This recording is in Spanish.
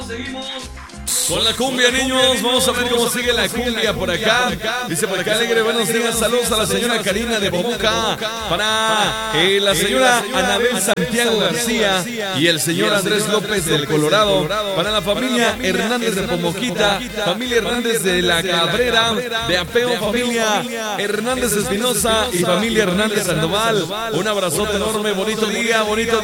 Con la cumbia, niños, vamos a ver cómo sigue la cumbia por acá. Dice por acá Alegre, buenos días, saludos a la señora Karina de Bomuca, para la señora Anabel Santiago García y el señor Andrés López del Colorado, para la familia Hernández de Pomoquita, familia Hernández de la Cabrera, de Apeo, familia Hernández Espinosa y familia Hernández Sandoval. Un abrazote enorme, bonito día, bonito